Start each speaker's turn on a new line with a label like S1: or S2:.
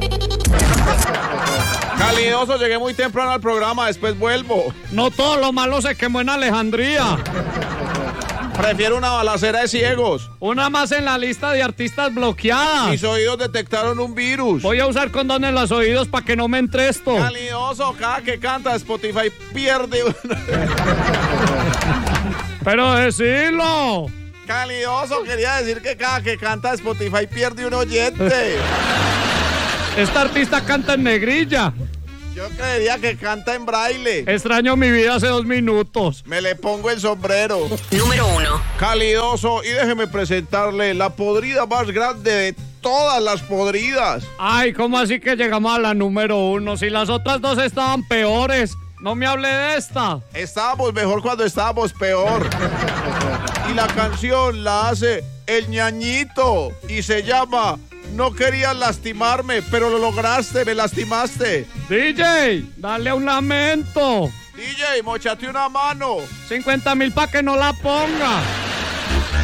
S1: Calidoso, llegué muy temprano al programa, después vuelvo.
S2: No todo lo malo se quemó en Alejandría.
S1: Prefiero una balacera de ciegos.
S2: Una más en la lista de artistas bloqueadas.
S1: Mis oídos detectaron un virus.
S2: Voy a usar condón en los oídos para que no me entre esto.
S1: Calidoso, cada que canta Spotify pierde.
S2: Pero decilo.
S1: Calidoso, quería decir que cada que canta Spotify pierde un oyente.
S2: Esta artista canta en negrilla.
S1: Yo creería que canta en braille.
S2: Extraño mi vida hace 2 minutos.
S1: Me le pongo el sombrero.
S3: Número 1.
S1: Calidoso, y déjeme presentarle la podrida más grande de todas las podridas.
S2: Ay, ¿cómo así que llegamos a la número 1? Si las otras 2 estaban peores. No me hable de esta.
S1: Estábamos mejor cuando estábamos peor. Y la canción la hace el ñañito y se llama No querías lastimarme, pero lo lograste, me lastimaste.
S2: DJ, dale un lamento.
S1: DJ, mochate una mano.
S2: 50,000 pa' que no la ponga.